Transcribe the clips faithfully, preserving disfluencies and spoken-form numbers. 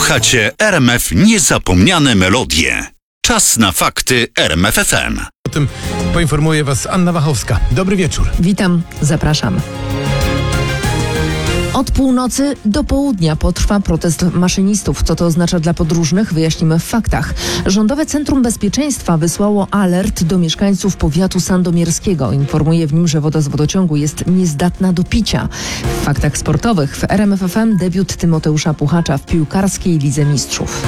Słuchacie R M F Niezapomniane Melodie. Czas na fakty R M F F M. O tym poinformuje Was Anna Wachowska. Dobry wieczór. Witam, zapraszam. Od północy do południa potrwa protest maszynistów. Co to oznacza dla podróżnych? Wyjaśnimy w faktach. Rządowe Centrum Bezpieczeństwa wysłało alert do mieszkańców powiatu sandomierskiego. Informuje w nim, że woda z wodociągu jest niezdatna do picia. W faktach sportowych w R M F F M debiut Tymoteusza Puchacza w piłkarskiej Lidze Mistrzów.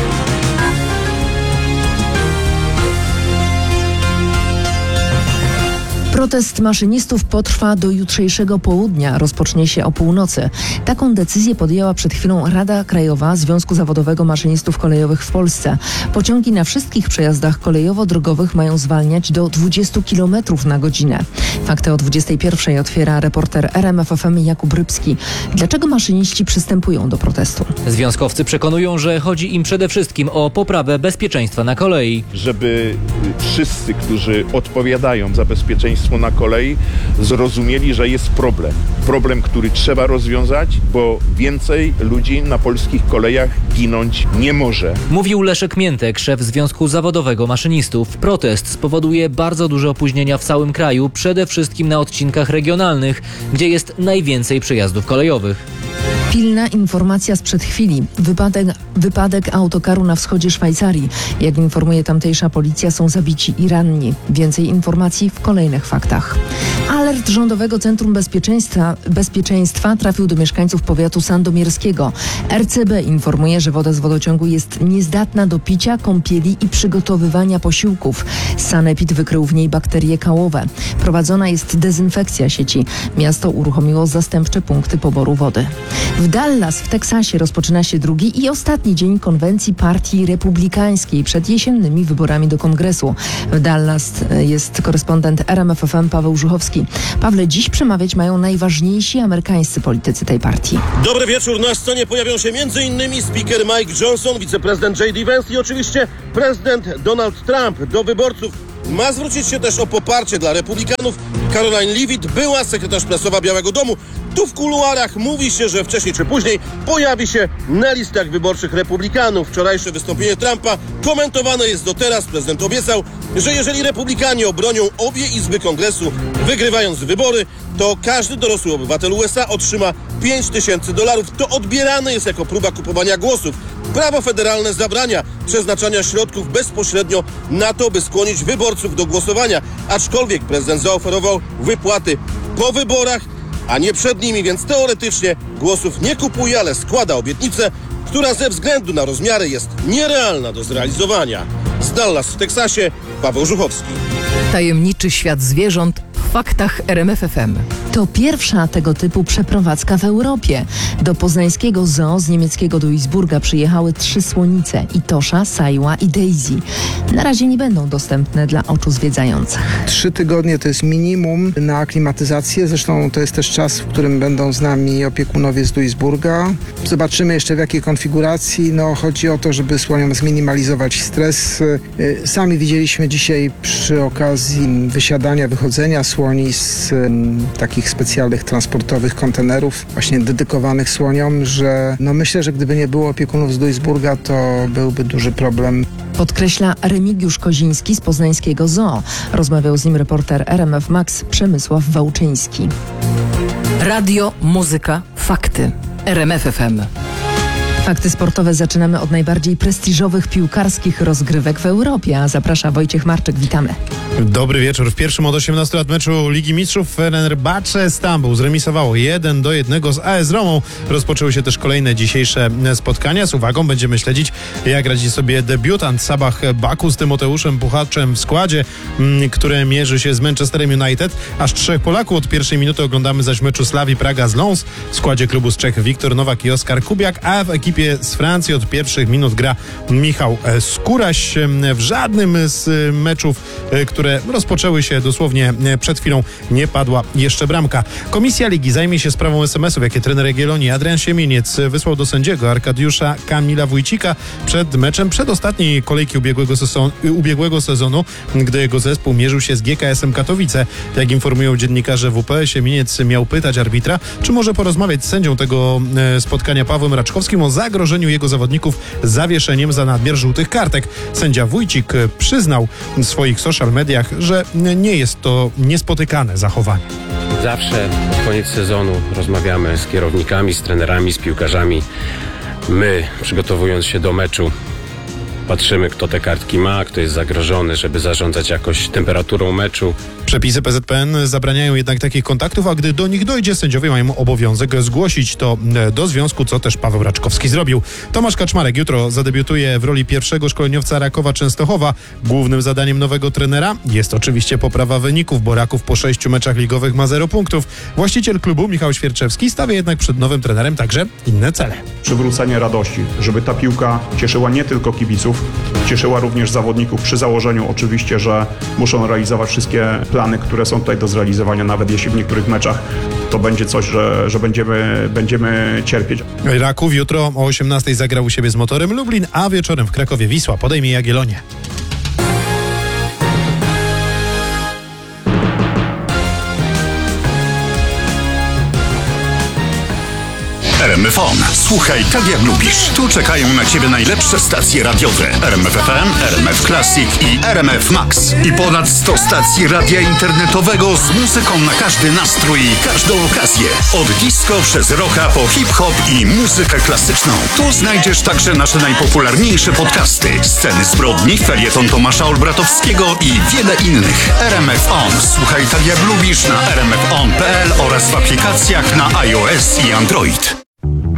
Protest maszynistów potrwa do jutrzejszego południa. Rozpocznie się o północy. Taką decyzję podjęła przed chwilą Rada Krajowa Związku Zawodowego Maszynistów Kolejowych w Polsce. Pociągi na wszystkich przejazdach kolejowo-drogowych mają zwalniać do dwudziestu kilometrów na godzinę. Fakty o dwudziestej pierwszej otwiera reporter R M F F M Jakub Rybski. Dlaczego maszyniści przystępują do protestu? Związkowcy przekonują, że chodzi im przede wszystkim o poprawę bezpieczeństwa na kolei. Żeby wszyscy, którzy odpowiadają za bezpieczeństwo na kolei, zrozumieli, że jest problem. Problem, który trzeba rozwiązać, bo więcej ludzi na polskich kolejach ginąć nie może. Mówił Leszek Miętek, szef Związku Zawodowego Maszynistów. Protest spowoduje bardzo duże opóźnienia w całym kraju, przede wszystkim na odcinkach regionalnych, gdzie jest najwięcej przejazdów kolejowych. Pilna informacja sprzed chwili. Wypadek, wypadek autokaru na wschodzie Szwajcarii. Jak informuje tamtejsza policja, są zabici i ranni. Więcej informacji w kolejnych faktach. Alert Rządowego Centrum Bezpieczeństwa, Bezpieczeństwa trafił do mieszkańców powiatu sandomierskiego. R C B informuje, że woda z wodociągu jest niezdatna do picia, kąpieli i przygotowywania posiłków. Sanepid wykrył w niej bakterie kałowe. Prowadzona jest dezynfekcja sieci. Miasto uruchomiło zastępcze punkty poboru wody. W Dallas w Teksasie rozpoczyna się drugi i ostatni dzień konwencji Partii Republikańskiej przed jesiennymi wyborami do Kongresu. W Dallas jest korespondent R M F F M Paweł Żuchowski. Pawle, dziś przemawiać mają najważniejsi amerykańscy politycy tej partii. Dobry wieczór. Na scenie pojawią się m.in. speaker Mike Johnson, wiceprezydent J D Vance i oczywiście prezydent Donald Trump. Do wyborców ma zwrócić się też o poparcie dla republikanów Caroline Leavitt, była sekretarz prasowa Białego Domu. Tu w kuluarach mówi się, że wcześniej czy później pojawi się na listach wyborczych republikanów. Wczorajsze wystąpienie Trumpa komentowane jest do teraz. Prezydent obiecał, że jeżeli republikanie obronią obie izby kongresu, wygrywając wybory, to każdy dorosły obywatel U S A otrzyma pięć tysięcy dolarów. To odbierane jest jako próba kupowania głosów. Prawo federalne zabrania przeznaczania środków bezpośrednio na to, by skłonić wyborców do głosowania. Aczkolwiek prezydent zaoferował wypłaty po wyborach, a nie przed nimi, więc teoretycznie głosów nie kupuje, ale składa obietnicę, która ze względu na rozmiary jest nierealna do zrealizowania. Z Dallas w Teksasie, Paweł Żuchowski. Tajemniczy świat zwierząt w faktach R M F F M. To pierwsza tego typu przeprowadzka w Europie. Do poznańskiego zoo z niemieckiego Duisburga przyjechały trzy słonice: Itosza, Sajła i Daisy. Na razie nie będą dostępne dla oczu zwiedzających. Trzy tygodnie to jest minimum na aklimatyzację. Zresztą to jest też czas, w którym będą z nami opiekunowie z Duisburga. Zobaczymy jeszcze w jakiej konfiguracji. No, chodzi o to, żeby słoniom zminimalizować stres. Sami widzieliśmy dzisiaj przy okazji wysiadania, wychodzenia słoni z um, takich specjalnych transportowych kontenerów właśnie dedykowanych słoniom, że no myślę, że gdyby nie było opiekunów z Duisburga, to byłby duży problem. Podkreśla Remigiusz Koziński z poznańskiego zoo. Rozmawiał z nim reporter R M F Max Przemysław Wałczyński. Radio, muzyka, fakty. R M F F M. Fakty sportowe zaczynamy od najbardziej prestiżowych piłkarskich rozgrywek w Europie, a zaprasza Wojciech Marczyk. Witamy. Dobry wieczór. W pierwszym od osiemnastu lat meczu Ligi Mistrzów Fenerbahce Stambuł zremisowało jeden do jednego z A S Romą. Rozpoczęły się też kolejne dzisiejsze spotkania. Z uwagą będziemy śledzić, jak radzi sobie debiutant Sabah Baku z Tymoteuszem Puchaczem w składzie, które mierzy się z Manchesterem United. Aż trzech Polaków od pierwszej minuty oglądamy zaś meczu Slavii Praga z Lens. W składzie klubu z Czech Wiktor Nowak i Oskar Kubiak, a w ekipie z Francji od pierwszych minut gra Michał Skóraś. W żadnym z meczów, które które rozpoczęły się dosłownie przed chwilą. Nie padła jeszcze bramka. Komisja Ligi zajmie się sprawą es em esów, jakie trener Jagiellonii Adrian Siemieniec wysłał do sędziego Arkadiusza Kamila Wójcika przed meczem przedostatniej kolejki ubiegłego sezonu, ubiegłego sezonu, gdy jego zespół mierzył się z G K S-em Katowice. Jak informują dziennikarze W P, Siemieniec miał pytać arbitra, czy może porozmawiać z sędzią tego spotkania Pawłem Raczkowskim o zagrożeniu jego zawodników zawieszeniem za nadmiar żółtych kartek. Sędzia Wójcik przyznał w swoich social mediach, że nie jest to niespotykane zachowanie. Zawsze pod koniec sezonu rozmawiamy z kierownikami, z trenerami, z piłkarzami. My, przygotowując się do meczu, patrzymy, kto te kartki ma, kto jest zagrożony, żeby zarządzać jakoś temperaturą meczu. Przepisy P Z P N zabraniają jednak takich kontaktów, a gdy do nich dojdzie, sędziowie mają obowiązek zgłosić to do związku, co też Paweł Raczkowski zrobił. Tomasz Kaczmarek jutro zadebiutuje w roli pierwszego szkoleniowca Rakowa Częstochowa. Głównym zadaniem nowego trenera jest oczywiście poprawa wyników, bo Raków po sześciu meczach ligowych ma zero punktów. Właściciel klubu Michał Świerczewski stawia jednak przed nowym trenerem także inne cele. Przywrócenie radości, żeby ta piłka cieszyła nie tylko kibiców, cieszyła również zawodników przy założeniu oczywiście, że muszą realizować wszystkie plany, które są tutaj do zrealizowania, nawet jeśli w niektórych meczach to będzie coś, że, że będziemy, będziemy cierpieć. Raków jutro o osiemnastej zagra u siebie z Motorem Lublin, a wieczorem w Krakowie Wisła podejmie Jagiellonię. R M F O N. Słuchaj tak jak lubisz. Tu czekają na Ciebie najlepsze stacje radiowe. R M F F M, R M F Classic i R M F Max. I ponad sto stacji radia internetowego z muzyką na każdy nastrój i każdą okazję. Od disco przez rocka po hip-hop i muzykę klasyczną. Tu znajdziesz także nasze najpopularniejsze podcasty. Sceny zbrodni, felieton Tomasza Olbratowskiego i wiele innych. R M F O N. Słuchaj tak jak lubisz na r m f on kropka p l oraz w aplikacjach na iOS i Android.